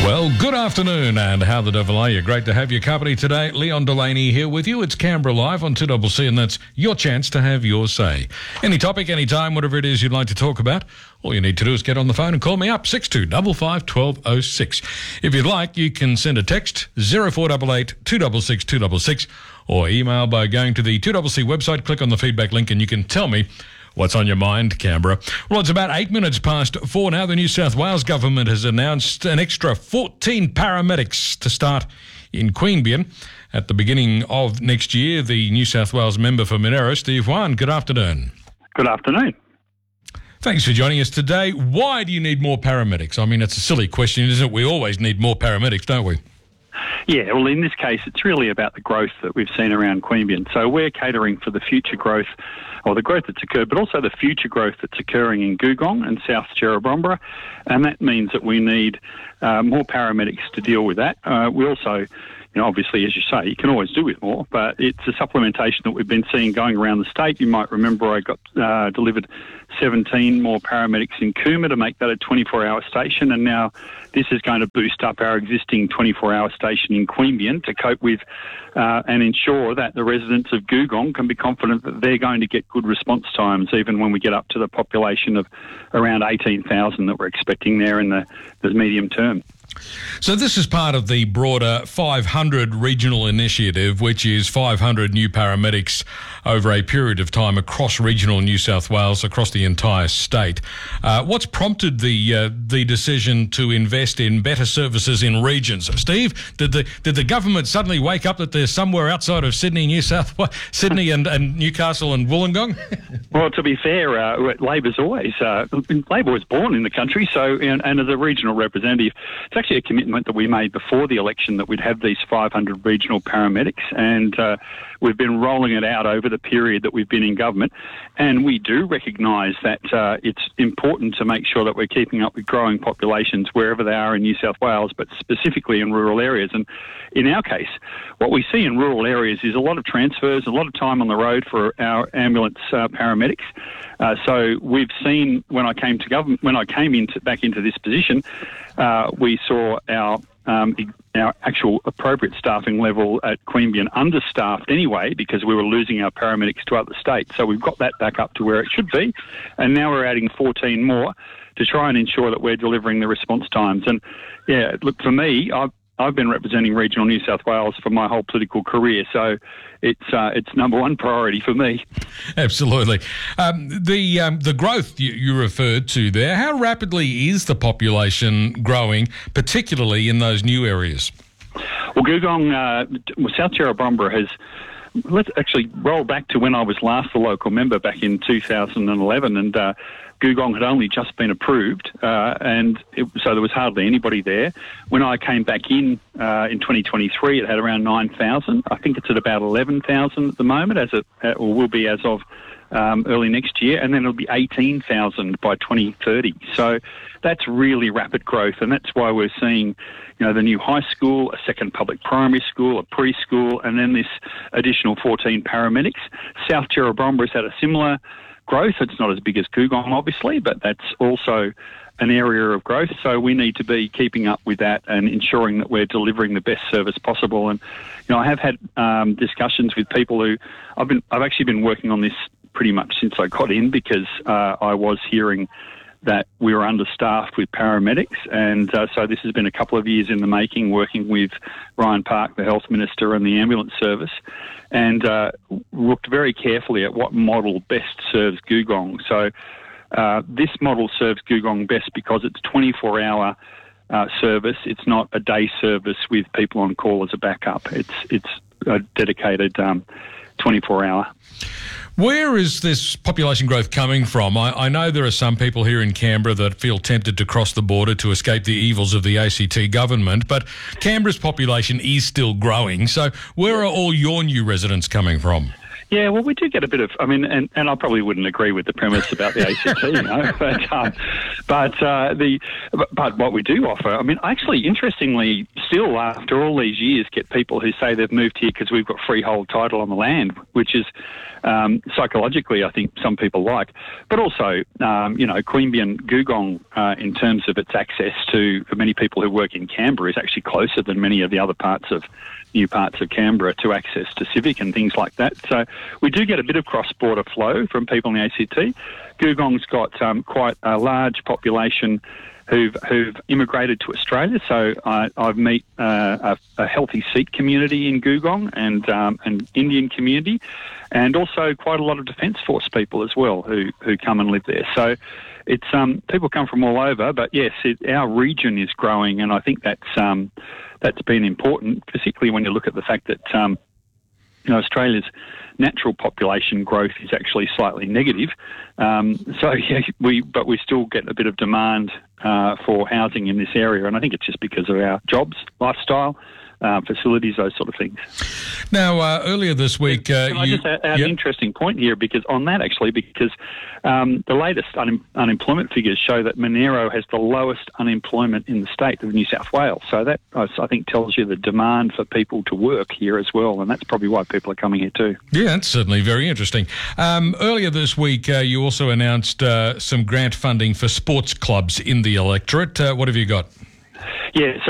Well, good afternoon, and how the devil are you? Great to have your company today. Leon Delaney here with you. It's Canberra Live on 2CC, and that's your chance to have your say. Any topic, any time, whatever it is you'd like to talk about, all you need to do is get on the phone and call me up, 6255 1206. If you'd like, you can send a text, 0488 266 266, or email by going to the 2CC website, click on the feedback link, and you can tell me what's on your mind, Canberra? Well, it's about 8 minutes past 4 now. The New South Wales government has announced an extra 14 paramedics to start in Queanbeyan at the beginning of next year. The New South Wales member for Monaro, Steve Wan, good afternoon. Good afternoon. Thanks for joining us today. Why do you need more paramedics? I mean, it's a silly question, isn't it? We always need more paramedics, don't we? Yeah, well, in this case, it's really about the growth that we've seen around Queanbeyan. So we're catering for the future growth, or the growth that's occurred, but also the future growth that's occurring in Googong and South Jerrabomberra, and that means that we need more paramedics to deal with that. We also, obviously, as you say, you can always do with more, but it's a supplementation that we've been seeing going around the state. You might remember I got delivered 17 more paramedics in Cooma to make that a 24-hour station, and now this is going to boost up our existing 24-hour station in Queanbeyan to cope with and ensure that the residents of Googong can be confident that they're going to get good response times, even when we get up to the population of around 18,000 that we're expecting there in the medium term. So this is part of the broader 500 regional initiative, which is 500 new paramedics over a period of time across regional New South Wales, across the entire state. What's prompted the decision to invest in better services in regions? Steve, did the government suddenly wake up that there's somewhere outside of Sydney, New South Wales, Sydney and Newcastle and Wollongong? Well, to be fair, Labor's always Labor was born in the country, so and as a regional representative, it's actually a commitment that we made before the election that we'd have these 500 regional paramedics, and we've been rolling it out over the period that we've been in government, and we do recognise that it's important to make sure that we're keeping up with growing populations wherever they are in New South Wales, but specifically in rural areas. And in our case, what we see in rural areas is a lot of transfers, a lot of time on the road for our ambulance paramedics. So we've seen when I came back into this position, we saw our actual appropriate staffing level at Queanbeyan understaffed anyway, because we were losing our paramedics to other states. So we've got that back up to where it should be, and now we're adding 14 more to try and ensure that we're delivering the response times. And yeah, look, for me, I've been representing regional New South Wales for my whole political career, so it's number one priority for me. Absolutely. The growth you referred to there, how rapidly is the population growing, particularly in those new areas? Well, Googong, South Jerrabomberra has... Let's actually roll back to when I was last the local member back in 2011, and Googong had only just been approved, so there was hardly anybody there. When I came back in 2023, it had around 9,000. I think it's at about 11,000 at the moment, or will be as of early next year, and then it'll be 18,000 by 2030. So that's really rapid growth, and that's why we're seeing, the new high school, a second public primary school, a preschool, and then this additional 14 paramedics. South Jerrabomberra has had a similar growth. It's not as big as Googong, obviously, but that's also an area of growth. So we need to be keeping up with that and ensuring that we're delivering the best service possible. And I have had discussions with people who I've actually been working on this pretty much since I got in, because I was hearing that we were understaffed with paramedics, and so this has been a couple of years in the making, working with Ryan Park, the Health Minister, and the ambulance service, and looked very carefully at what model best serves Googong. So this model serves Googong best because it's 24-hour service. It's not a day service with people on call as a backup. It's a dedicated 24-hour. Where is this population growth coming from? I know there are some people here in Canberra that feel tempted to cross the border to escape the evils of the ACT government, but Canberra's population is still growing. So where are all your new residents coming from? Yeah, well, we do get a bit of, I mean, and I probably wouldn't agree with the premise about the ACT, you know, but what we do offer, I mean, actually, interestingly, still after all these years, get people who say they've moved here because we've got freehold title on the land, which is psychologically, I think some people like, but also, you know, Queanbeyan Googong, in terms of its access to many people who work in Canberra, is actually closer than many of the other new parts of Canberra to access to Civic and things like that. So we do get a bit of cross-border flow from people in the ACT. Googong's got quite a large population who've immigrated to Australia. So I've met a healthy Sikh community in Googong and an Indian community, and also quite a lot of Defence Force people as well who come and live there. So it's people come from all over, but yes, our region is growing, and I think that's been important, particularly when you look at the fact that you know, Australia's natural population growth is actually slightly negative. So yeah, but we still get a bit of demand for housing in this area, and I think it's just because of our jobs, lifestyle, facilities, those sort of things. Now, earlier this week, Can I just add an interesting point here, because the latest unemployment figures show that Monero has the lowest unemployment in the state of New South Wales. So that, I think, tells you the demand for people to work here as well, and that's probably why people are coming here too. Yeah, that's certainly very interesting. Earlier this week, you also announced some grant funding for sports clubs in the electorate. What have you got? Yeah, so